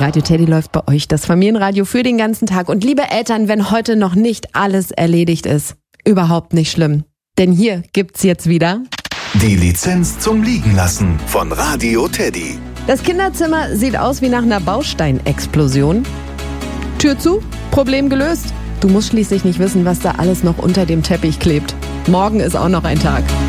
Radio Teddy läuft bei euch, das Familienradio für den ganzen Tag. Und liebe Eltern, wenn heute noch nicht alles erledigt ist, überhaupt nicht schlimm. Denn hier gibt's jetzt wieder die Lizenz zum Liegenlassen von Radio Teddy. Das Kinderzimmer sieht aus wie nach einer Bausteinexplosion. Tür zu, Problem gelöst. Du musst schließlich nicht wissen, was da alles noch unter dem Teppich klebt. Morgen ist auch noch ein Tag.